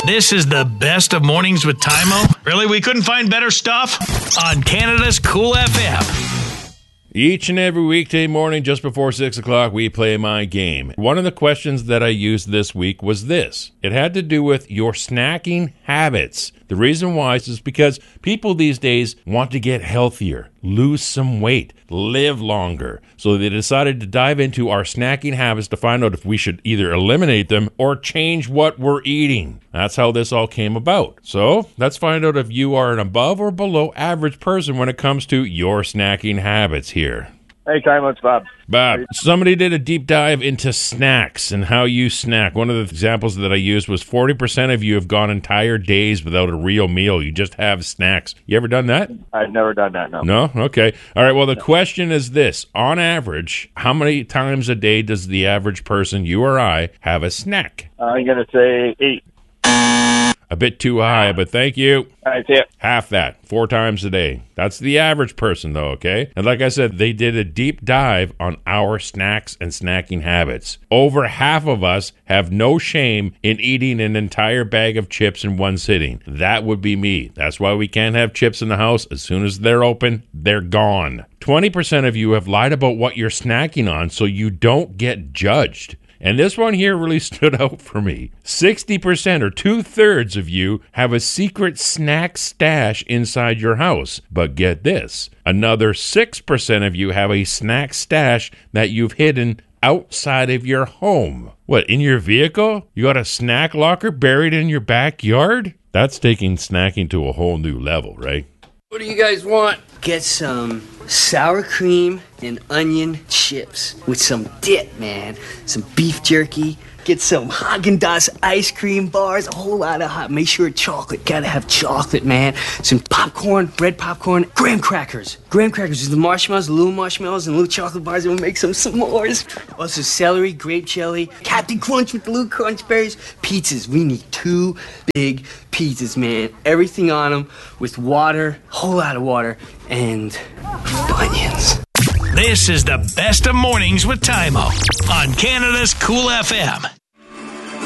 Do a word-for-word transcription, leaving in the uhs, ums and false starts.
This is the best of mornings with Tymo. Really, we couldn't find better stuff? On Canada's Cool F M. Each and every weekday morning just before six o'clock, we play my game. One of the questions that I used this week was this. It had to do with your snacking habits. The reason why is because people these days want to get healthier, lose some weight, live longer. So they decided to dive into our snacking habits to find out if we should either eliminate them or change what we're eating. That's how this all came about. So let's find out if you are an above or below average person when it comes to your snacking habits here. Hey, Time, it's Bob. Bob, somebody did a deep dive into snacks and how you snack. One of the examples that I used was forty percent of you have gone entire days without a real meal. You just have snacks. You ever done that? I've never done that, no. No? Okay. All right, well, the question is this. On average, how many times a day does the average person, you or I, have a snack? I'm going to say eight. A bit too high, but thank you. All right, see ya. Half that, four times a day. That's the average person, though, okay? And like I said, they did a deep dive on our snacks and snacking habits. Over half of us have no shame in eating an entire bag of chips in one sitting. That would be me. That's why we can't have chips in the house. As soon as they're open, they're gone. twenty percent of you have lied about what you're snacking on so you don't get judged. And this one here really stood out for me. sixty percent or two-thirds of you have a secret snack stash inside your house. But get this, another six percent of you have a snack stash that you've hidden outside of your home. What, in your vehicle? You got a snack locker buried in your backyard? That's taking snacking to a whole new level, right? What do you guys want? Get some sour cream and onion chips with some dip, man. Some beef jerky. Get some Haagen-Dazs ice cream bars. A whole lot of hot. Make sure chocolate. Gotta have chocolate, man. Some popcorn, red popcorn. Graham crackers. Graham crackers with the marshmallows, the little marshmallows, and little chocolate bars. And we'll make some s'mores. Also celery, grape jelly, Captain Crunch with the little crunch berries. Pizzas. We need two big pizzas, man. Everything on them with water, whole lot of water, and Funyuns. This is the best of mornings with Tymo on Canada's Cool F M.